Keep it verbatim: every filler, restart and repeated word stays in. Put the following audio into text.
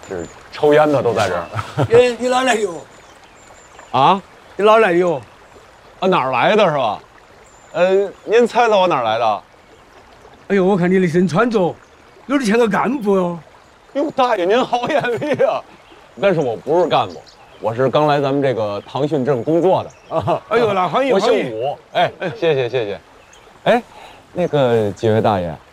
是抽烟的都在这儿。 你你哪来的哟？ 啊？ 你哪来的哟？ 啊，哪儿来的是吧？呃，您猜猜我哪儿来的？ 哎呦，我看你那身穿着，有点像个干部哟。 哟，大爷您好眼力啊！但是我不是干部，我是刚来咱们这个唐训镇工作的啊。 哎呦，那欢迎我欢迎。 姓武。哎哎，谢谢谢谢。哎，那个几位大爷，